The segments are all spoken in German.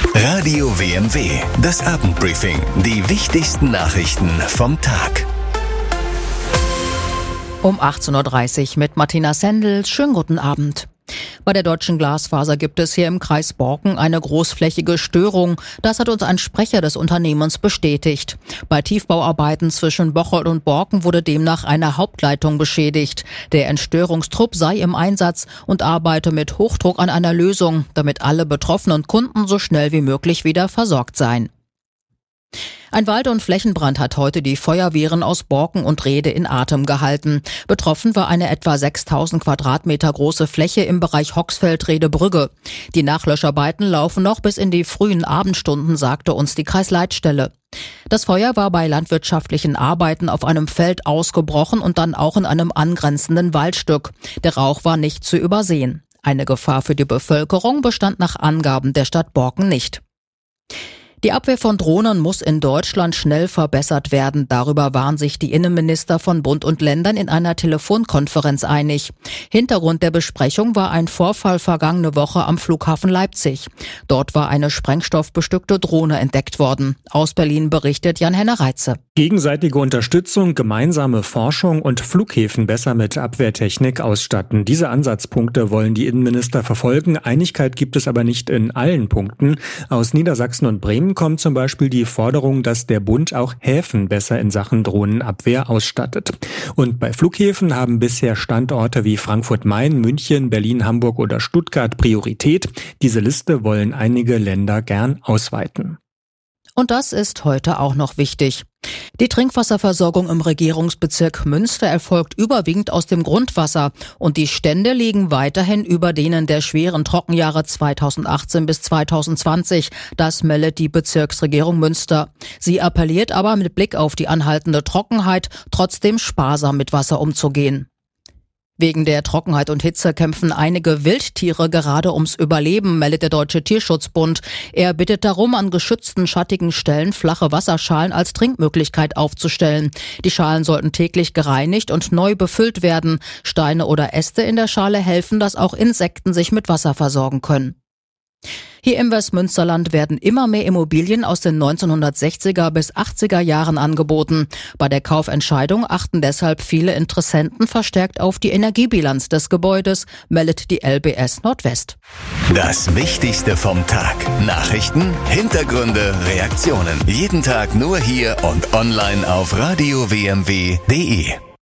Radio WMW, das Abendbriefing. Die wichtigsten Nachrichten vom Tag. Um 18.30 Uhr mit Martina Sendel. Schönen guten Abend. Bei der Deutschen Glasfaser gibt es hier im Kreis Borken eine großflächige Störung. Das hat uns ein Sprecher des Unternehmens bestätigt. Bei Tiefbauarbeiten zwischen Bocholt und Borken wurde demnach eine Hauptleitung beschädigt. Der Entstörungstrupp sei im Einsatz und arbeite mit Hochdruck an einer Lösung, damit alle betroffenen Kunden so schnell wie möglich wieder versorgt seien. Ein Wald- und Flächenbrand hat heute die Feuerwehren aus Borken und Rhede in Atem gehalten. Betroffen war eine etwa 6.000 Quadratmeter große Fläche im Bereich Hoxfeld-Rhede-Brügge. Die Nachlöscharbeiten laufen noch bis in die frühen Abendstunden, sagte uns die Kreisleitstelle. Das Feuer war bei landwirtschaftlichen Arbeiten auf einem Feld ausgebrochen und dann auch in einem angrenzenden Waldstück. Der Rauch war nicht zu übersehen. Eine Gefahr für die Bevölkerung bestand nach Angaben der Stadt Borken nicht. Die Abwehr von Drohnen muss in Deutschland schnell verbessert werden. Darüber waren sich die Innenminister von Bund und Ländern in einer Telefonkonferenz einig. Hintergrund der Besprechung war ein Vorfall vergangene Woche am Flughafen Leipzig. Dort war eine sprengstoffbestückte Drohne entdeckt worden. Aus Berlin berichtet Jan-Henner Reitze. Gegenseitige Unterstützung, gemeinsame Forschung und Flughäfen besser mit Abwehrtechnik ausstatten. Diese Ansatzpunkte wollen die Innenminister verfolgen. Einigkeit gibt es aber nicht in allen Punkten. Aus Niedersachsen und Bremen kommt zum Beispiel die Forderung, dass der Bund auch Häfen besser in Sachen Drohnenabwehr ausstattet. Und bei Flughäfen haben bisher Standorte wie Frankfurt-Main, München, Berlin, Hamburg oder Stuttgart Priorität. Diese Liste wollen einige Länder gern ausweiten. Und das ist heute auch noch wichtig. Die Trinkwasserversorgung im Regierungsbezirk Münster erfolgt überwiegend aus dem Grundwasser und die Stände liegen weiterhin über denen der schweren Trockenjahre 2018 bis 2020. Das meldet die Bezirksregierung Münster. Sie appelliert aber mit Blick auf die anhaltende Trockenheit, trotzdem sparsam mit Wasser umzugehen. Wegen der Trockenheit und Hitze kämpfen einige Wildtiere gerade ums Überleben, meldet der Deutsche Tierschutzbund. Er bittet darum, an geschützten, schattigen Stellen flache Wasserschalen als Trinkmöglichkeit aufzustellen. Die Schalen sollten täglich gereinigt und neu befüllt werden. Steine oder Äste in der Schale helfen, dass auch Insekten sich mit Wasser versorgen können. Hier im Westmünsterland werden immer mehr Immobilien aus den 1960er bis 80er Jahren angeboten. Bei der Kaufentscheidung achten deshalb viele Interessenten verstärkt auf die Energiebilanz des Gebäudes, meldet die LBS Nordwest. Das Wichtigste vom Tag. Nachrichten, Hintergründe, Reaktionen. Jeden Tag nur hier und online auf radiowmw.de.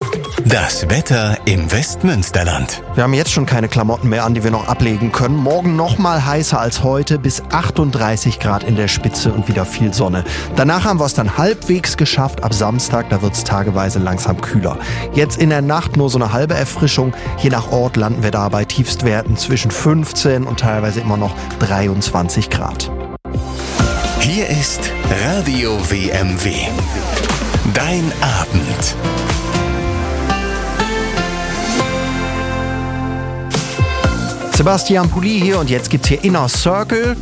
Das Wetter im Westmünsterland. Wir haben jetzt schon keine Klamotten mehr an, die wir noch ablegen können. Morgen noch mal heißer als heute, bis 38 Grad in der Spitze und wieder viel Sonne. Danach haben wir es dann halbwegs geschafft. Ab Samstag, da wird es tageweise langsam kühler. Jetzt in der Nacht nur so eine halbe Erfrischung. Je nach Ort landen wir da bei Tiefstwerten zwischen 15 und teilweise immer noch 23 Grad. Hier ist Radio WMW. Dein Abend. Sebastian Pulli hier und jetzt gibt's hier Inner Circle.